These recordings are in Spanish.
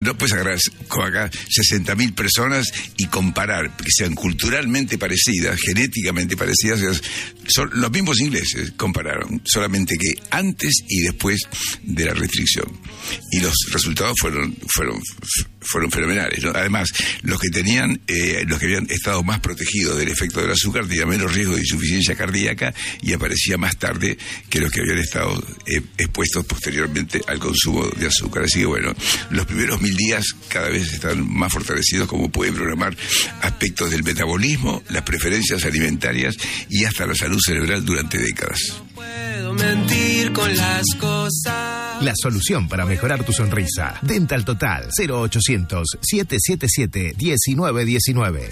no puedes agarrar acá 60.000 personas y comparar, que sean culturalmente parecidas, genéticamente parecidas. Son los mismos ingleses, compararon, solamente que antes y después de la restricción. Y los resultados fueron fenomenales, ¿no? Además, los que habían estado más protegidos del efecto del azúcar tenían menos riesgo de insuficiencia cardíaca y aparecía más tarde que los que habían estado expuestos posteriormente al consumo de azúcar. Así que bueno, los primeros 1000 días cada vez están más fortalecidos, como pueden programar aspectos del metabolismo, las preferencias alimentarias y hasta la salud cerebral durante décadas. No puedo mentir con las cosas. La solución para mejorar tu sonrisa. Dental Total. 0800-777-1919.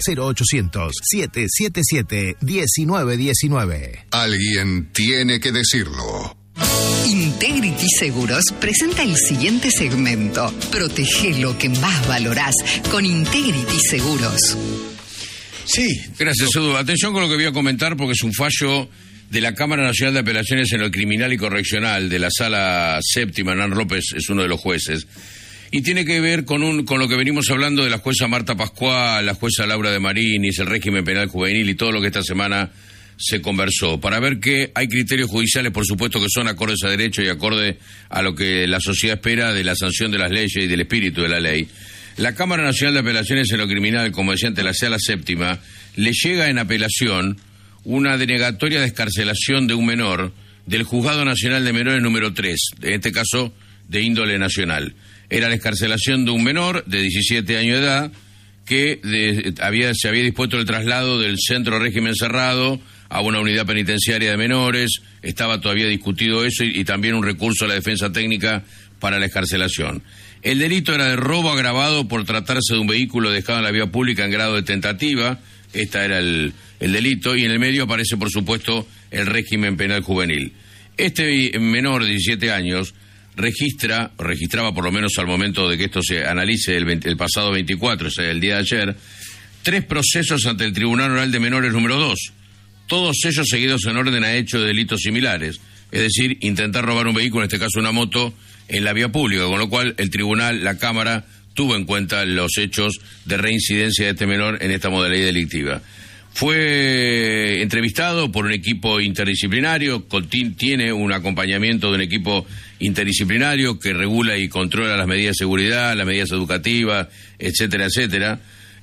0800-777-1919. Alguien tiene que decirlo. Integrity Seguros presenta el siguiente segmento. Protege lo que más valorás con Integrity Seguros. Sí. Gracias, Edu. Atención con lo que voy a comentar porque es un fallo de la Cámara Nacional de Apelaciones en lo Criminal y Correccional de la Sala Séptima. Hernán López es uno de los jueces. Y tiene que ver con lo que venimos hablando de la jueza Marta Pascual, la jueza Laura de Marinis, el régimen penal juvenil y todo lo que esta semana se conversó, para ver que hay criterios judiciales, por supuesto, que son acordes a derecho y acorde a lo que la sociedad espera de la sanción de las leyes y del espíritu de la ley. La Cámara Nacional de Apelaciones en lo Criminal, como decía antes, la Sala Séptima, le llega en apelación una denegatoria de excarcelación de un menor del Juzgado Nacional de Menores número 3, en este caso de índole nacional. Era la excarcelación de un menor de 17 años de edad que se había dispuesto el traslado del centro régimen cerrado a una unidad penitenciaria de menores, estaba todavía discutido eso y también un recurso a la defensa técnica para la excarcelación. El delito era de robo agravado por tratarse de un vehículo dejado en la vía pública en grado de tentativa, esta era el delito, y en el medio aparece, por supuesto, el régimen penal juvenil. Este menor de 17 años registraba por lo menos al momento de que esto se analice el pasado 24, o sea, el día de ayer, 3 procesos ante el Tribunal Oral de Menores número 2, todos ellos seguidos en orden a hechos de delitos similares, es decir, intentar robar un vehículo, en este caso una moto, en la vía pública, con lo cual el tribunal, la Cámara, tuvo en cuenta los hechos de reincidencia de este menor en esta modalidad delictiva. Fue entrevistado por un equipo interdisciplinario, tiene un acompañamiento de un equipo interdisciplinario que regula y controla las medidas de seguridad, las medidas educativas, etcétera, etcétera.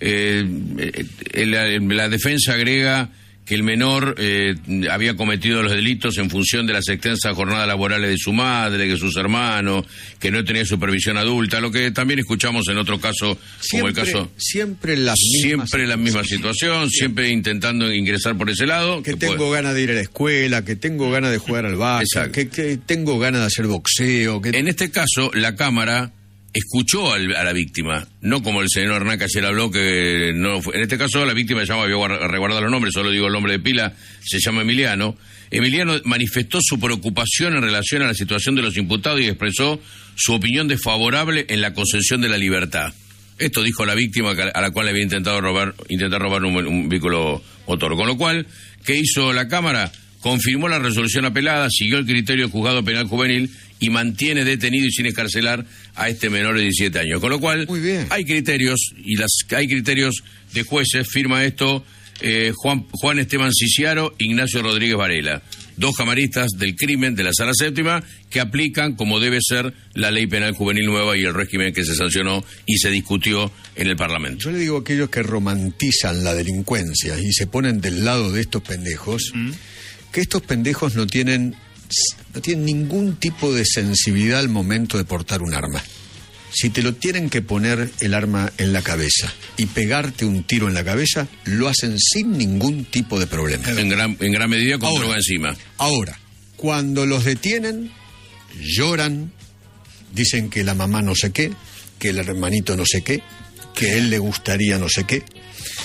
La defensa agrega que el menor había cometido los delitos en función de las extensas jornadas laborales de su madre, de sus hermanos, que no tenía supervisión adulta, lo que también escuchamos en otro caso, como el caso... Siempre la misma situación, siempre intentando ingresar por ese lado. Que tengo ganas de ir a la escuela, que tengo ganas de jugar al básquet, que tengo ganas de hacer boxeo. En este caso, la Cámara escuchó a la víctima, no como el señor Hernán que ayer habló, que no fue. En este caso la víctima se llama, voy a resguardar los nombres, solo digo el nombre de pila, se llama Emiliano. Emiliano manifestó su preocupación en relación a la situación de los imputados y expresó su opinión desfavorable en la concesión de la libertad. Esto dijo la víctima a la cual le había intentado robar un vehículo motor. Con lo cual, ¿qué hizo la Cámara? Confirmó la resolución apelada, siguió el criterio del Juzgado Penal Juvenil y mantiene detenido y sin excarcelar a este menor de 17 años. Con lo cual, hay criterios, hay criterios de jueces, firma esto Juan Esteban Ciciaro, Ignacio Rodríguez Varela, 2 camaristas del crimen de la Sala Séptima que aplican como debe ser la Ley Penal Juvenil nueva y el régimen que se sancionó y se discutió en el Parlamento. Yo le digo a aquellos que romantizan la delincuencia y se ponen del lado de estos pendejos, que estos pendejos no tienen ningún tipo de sensibilidad al momento de portar un arma. Si te lo tienen que poner el arma en la cabeza y pegarte un tiro en la cabeza, lo hacen sin ningún tipo de problema. En gran medida con droga encima. Ahora, cuando los detienen, lloran, dicen que la mamá no sé qué, que el hermanito no sé qué, que a él le gustaría no sé qué.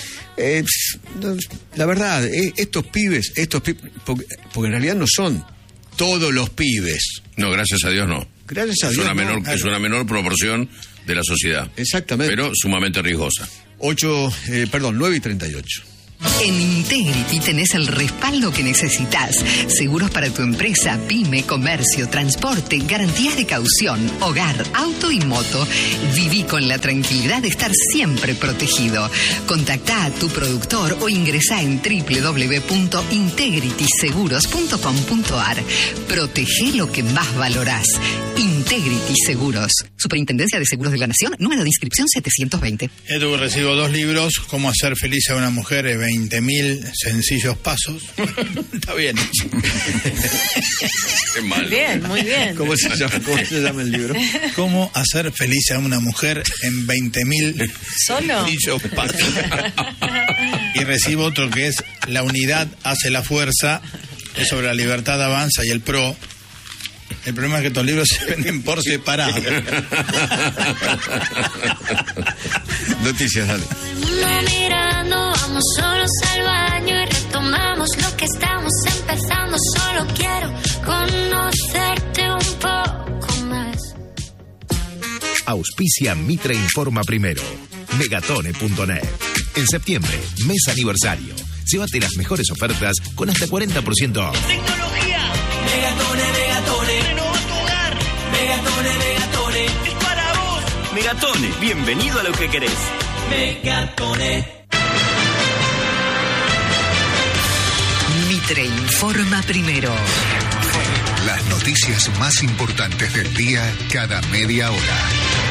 La verdad, estos pibes, porque en realidad no son todos los pibes. No, gracias a Dios no. Gracias a Dios es una menor proporción de la sociedad. Exactamente. Pero sumamente riesgosa. 9:38. En Integrity tenés el respaldo que necesitas. Seguros para tu empresa, pyme, comercio, transporte, garantías de caución, hogar, auto y moto. Viví con la tranquilidad de estar siempre protegido. Contactá a tu productor o ingresá en www.integrityseguros.com.ar. Protege lo que más valorás. Integrity Seguros. Superintendencia de Seguros de la Nación, número de inscripción 720. Edu, recibo 2 libros, Cómo hacer feliz a una mujer, 20.000 sencillos pasos. Está bien. Qué mal. Bien, muy bien. ¿Cómo se llama el libro? Cómo hacer feliz a una mujer en 20.000 ¿Solo? sencillos pasos. Y recibo otro que es La unidad hace la fuerza, es sobre la libertad avanza y el PRO. El problema es que estos libros se venden por separado. Noticias, dale. Mirando, vamos solos al baño y retomamos lo que estamos empezando. Solo quiero conocerte un poco más. Auspicia Mitre Informa Primero. Megatone.net. En septiembre, mes aniversario. Llévate las mejores ofertas con hasta 40% off. Tecnología. Megatone, Megatone. Renova tu hogar. Megatone, Megatone. Es para vos. Megatone, bienvenido a lo que querés. Megatone. Mitre Informa Primero. Las noticias más importantes del día cada media hora.